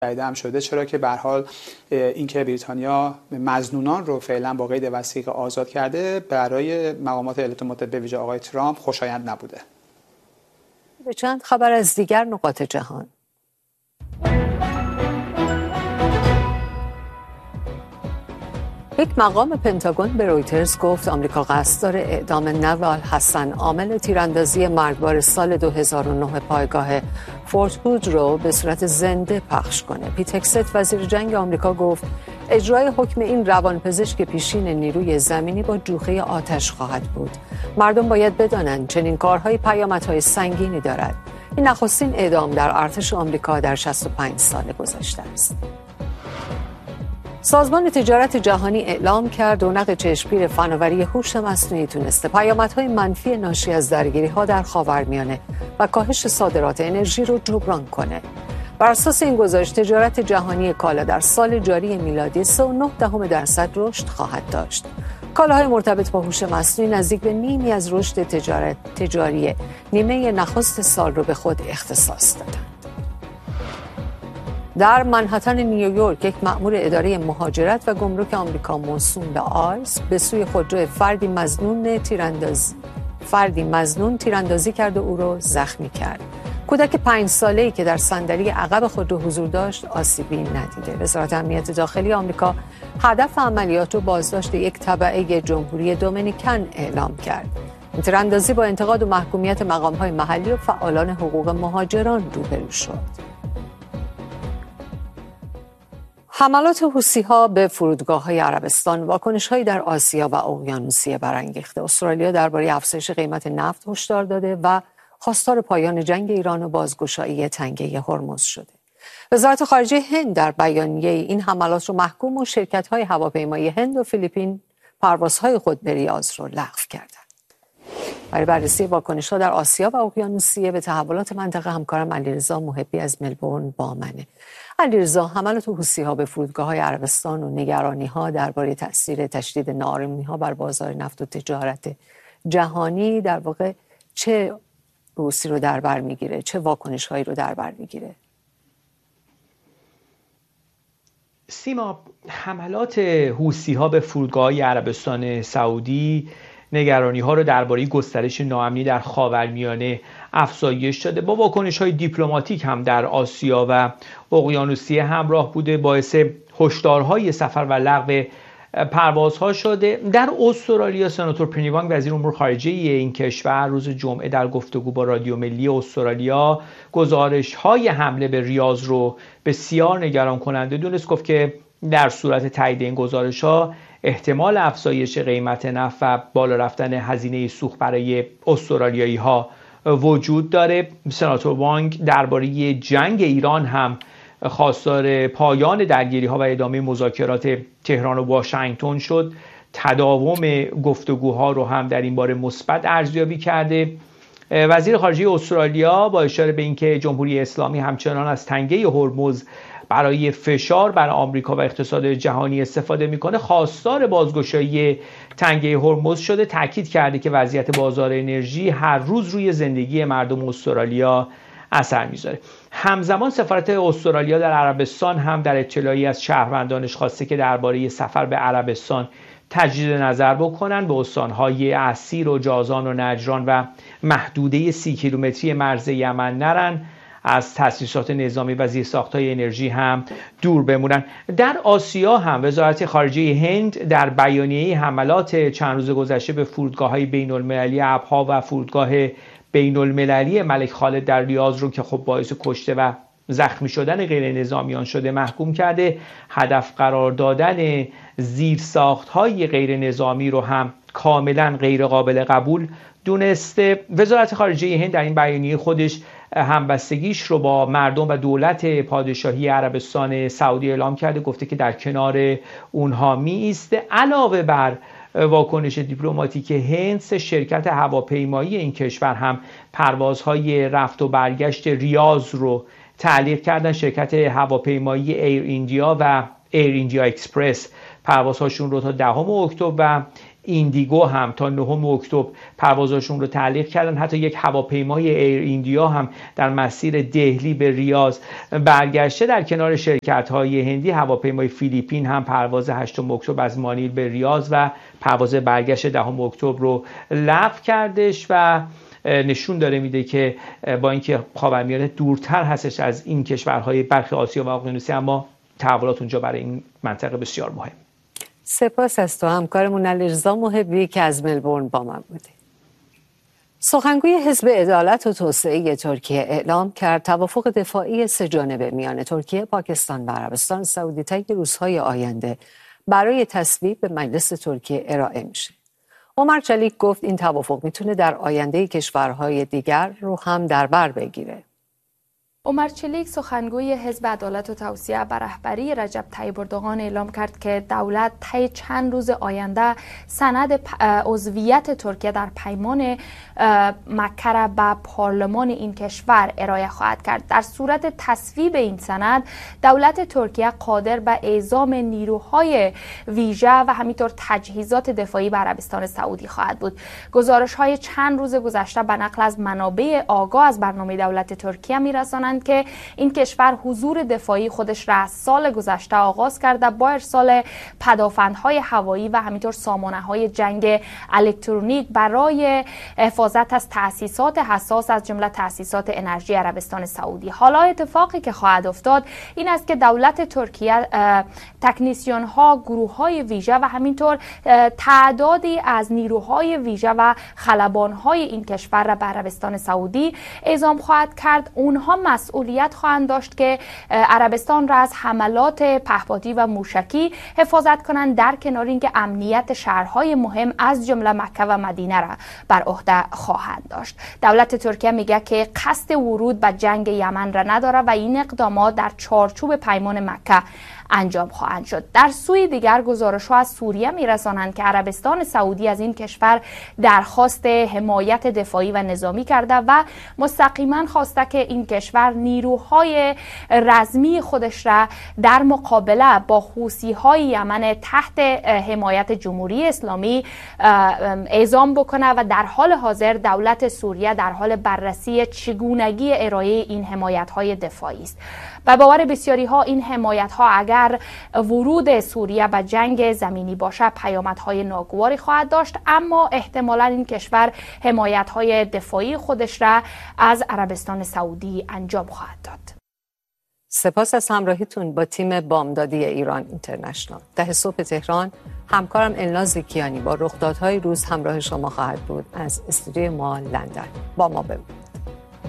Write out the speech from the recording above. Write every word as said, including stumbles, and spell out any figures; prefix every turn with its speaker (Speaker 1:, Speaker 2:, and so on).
Speaker 1: هم شده، چرا که به هر حال اینکه بریتانیا مظنونان رو فعلا با قید وثیقه آزاد کرده برای مقامات ایالات متحده به ویژه آقای ترامپ خوشایند نبوده.
Speaker 2: به چند خبر از دیگر نقاط جهان. یک مقام پنتاگون به رویترز گفت آمریکا قصد داره اعدام نوال حسن، عامل تیراندازی مرگبار سال دو هزار و نه پایگاه فورت هود رو به صورت زنده پخش کنه. پیت هگست وزیر جنگ آمریکا گفت اجرای حکم این روانپزشک پیشین نیروی زمینی با جوخه آتش خواهد بود. مردم باید بدانند چنین کارهای پیامدهای سنگینی دارد. این نخستین اعدام در ارتش آمریکا در شصت و پنج سال گذشته است. سازمان تجارت جهانی اعلام کرد رونق چشمگیر فناوری هوش مصنوعی تونسته پیامدهای منفی ناشی از درگیری‌ها در خاورمیانه و کاهش صادرات انرژی رو جبران کنه. بر اساس این گزارش تجارت جهانی کالا در سال جاری میلادی سه و نه دهم درصد رشد خواهد داشت. کالاهای مرتبط با هوش مصنوعی نزدیک به نیمی از رشد تجارت تجاری نیمه نخست سال رو به خود اختصاص دادند. در منهتن نیویورک یک مأمور اداره مهاجرت و گمرک آمریکا موسوم به آیس به سوی خودرو فردی مظنون تیراندازی فردی مظنون تیراندازی کرد و او را زخمی کرد. کودک پنج ساله‌ای که در صندلی عقب خودرو حضور داشت آسیبی ندیده. وزارت امنیت داخلی آمریکا هدف عملیات رو بازداشت یک تبعه جمهوری دومینیکن اعلام کرد. این تیراندازی با انتقاد و محکومیت مقام‌های محلی و فعالان حقوق مهاجران روبرو شد. حملات حوثی‌ها به فرودگاه‌های عربستان واکنش‌هایی در آسیا و اقیانوسیه برانگیخته. استرالیا درباره افزایش قیمت نفت هشدار داده و خواستار پایان جنگ ایران و بازگشایی تنگه هرمز شده. وزارت خارجه هند در بیانیه این حملات رو محکوم و شرکت‌های هواپیمایی هند و فیلیپین پروازهای خود به ریاض رو لغو کردند. برای بررسی واکنش‌ها در آسیا و اقیانوسیه به تحولات منطقه همکارم علیرضا محبی از ملبورن با منه. علیرضا، حملات حوثی‌ها به فرودگاه‌های عربستان و نگرانی‌ها درباره تأثیر تشدید ناآرامی‌ها بر بازار نفت و تجارت جهانی در واقع چه روسی رو در بر می‌گیره، چه واکنش‌هایی رو در بر می‌گیره؟
Speaker 3: سیما، حملات حوثی‌ها به فرودگاه‌های عربستان سعودی نگرانی‌ها رو درباره گسترش ناامنی در خاورمیانه افزایش داده. با واکنش‌های دیپلماتیک هم در آسیا و اقیانوسیه همراه بوده، باعث هشدارهای سفر و لغو پروازها شده. در استرالیا سناتور پنی وانگ وزیر امور خارجه این کشور روز جمعه در گفتگو با رادیو ملی استرالیا گزارش‌های حمله به ریاض رو بسیار نگران کننده دونست. گفت که در صورت تایید این گزارش‌ها احتمال افزایش قیمت نفت و بالا رفتن هزینه سوخت برای استرالیایی‌ها وجود داره. سناتور وانگ درباره جنگ ایران هم خواستار پایان درگیری‌ها و ادامه مذاکرات تهران و واشنگتن شد. تداوم گفتگوها رو هم در این باره مثبت ارزیابی کرده. وزیر خارجه استرالیا با اشاره به اینکه جمهوری اسلامی همچنان از تنگه هرمز برای فشار بر آمریکا و اقتصاد جهانی استفاده میکنه، خواستار بازگشایی تنگه هرمز شده. تاکید کرده که وضعیت بازار انرژی هر روز روی زندگی مردم استرالیا اثر میذاره. همزمان سفارت استرالیا در عربستان هم در اطلاعی از شهروندانش خواسته که درباره سفر به عربستان تجدید نظر بکنن، به استانهای عسیر و جازان و نجران و محدوده سی کیلومتری مرز یمن نرن، از تأسیسات نظامی و زیرساخت‌های انرژی هم دور بمونن. در آسیا هم وزارت خارجه هند در بیانیه حملات چند روز گذشته به فرودگاه‌های بین‌المللی ابها و فرودگاه بین‌المللی ملک خالد در ریاض رو که خب باعث کشته و زخمی شدن غیر نظامیان شده محکوم کرده. هدف قرار دادن زیرساخت‌های غیر نظامی رو هم کاملا غیر قابل قبول دونسته. وزارت خارجه هند در این بیانیه خودش همبستگیش رو با مردم و دولت پادشاهی عربستان سعودی اعلام کرده. گفته که در کنار اونها می ایسته. علاوه بر واکنش دیپلماتیک هند، سه شرکت هواپیمایی این کشور هم پروازهای رفت و برگشت ریاض رو تعلیق کردن. شرکت هواپیمایی ایر ایندیا و ایر ایندیا اکسپرس پروازهاشون رو تا دهم اکتبر و ایندیگو هم تا نهم اکتبر پروازاشون رو تعلیق کردن. حتی یک هواپیمای ایر ایندیا هم در مسیر دهلی به ریاض برگشته. در کنار شرکت‌های هندی، هواپیمای فیلیپین هم پرواز هشتم اکتبر از مانیل به ریاض و پرواز برگشت دهم اکتبر رو لغو کردش و نشون داره میده که با اینکه خاورمیانه دورتر هستش از این کشورهای برخی آسیا و اقیانوسیه، اما تحولات اونجا برای این منطقه بسیار مهم.
Speaker 2: سپاس از تو همکارمون علیرضا محبی که از ملبورن با من بودی. سخنگوی حزب عدالت و توسعه ترکیه اعلام کرد توافق دفاعی سه‌جانبه میان ترکیه، پاکستان و عربستان سعودی طی روزهای آینده برای تصویب به مجلس ترکیه ارائه میشه. عمر چلیک گفت این توافق میتونه در آینده کشورهای دیگر رو هم در بر بگیره.
Speaker 4: عمر چلیک سخنگوی حزب عدالت و توسعه به رهبری رجب طیب اردوغان اعلام کرد که دولت طی چند روز آینده سند عضویت ترکیه در پیمان مکه را به پارلمان این کشور ارائه خواهد کرد. در صورت تصویب این سند، دولت ترکیه قادر به اعزام نیروهای ویژه و همینطور تجهیزات دفاعی به عربستان سعودی خواهد بود. گزارش های چند روز گذشته به نقل از منابع آگاه از برنامه دولت ترکیه میرسانند که این کشور حضور دفاعی خودش را از سال گذشته آغاز کرده با ارسال پدافندهای هوایی و همینطور سامانه‌های جنگ الکترونیک برای حفاظت از تأسیسات حساس از جمله تأسیسات انرژی عربستان سعودی. حالا اتفاقی که خواهد افتاد این است که دولت ترکیه تکنیسیون ها، گروه های ویژه و همینطور تعدادی از نیروهای ویژه و خلبان های این کشور را به عربستان سعودی اعزام خواهد کرد. اونها مسئولیت خواهند داشت که عربستان را از حملات پهپادی و موشکی حفاظت کنند، در کنار اینکه امنیت شهرهای مهم از جمله مکه و مدینه را بر عهده خواهند داشت. دولت ترکیه میگه که قصد ورود به جنگ یمن را نداره و این اقدامات در چارچوب پیمان مکه انجام خواهند شد. در سوی دیگر گزارش‌ها از سوریه میرسانند که عربستان سعودی از این کشور درخواست حمایت دفاعی و نظامی کرده و مستقیما خواسته که این کشور نیروهای رزمی خودش را در مقابله با حوثی‌های یمن تحت حمایت جمهوری اسلامی اعزام بکنه و در حال حاضر دولت سوریه در حال بررسی چگونگی ارائه این حمایت‌های دفاعی است. و باور بسیاری ها این حمایت ها اگر ورود سوریه به جنگ زمینی باشه پیامدهای ناگواری خواهد داشت، اما احتمالا این کشور حمایت های دفاعی خودش را از عربستان سعودی انجام خواهد داد.
Speaker 2: سپاس از همراهیتون با تیم بامدادی ایران اینترنشنال. ده صبح تهران همکارم الناز کیانی با رخدادهای روز همراه شما خواهد بود از استودیوی ما لندن. با ما بمونید.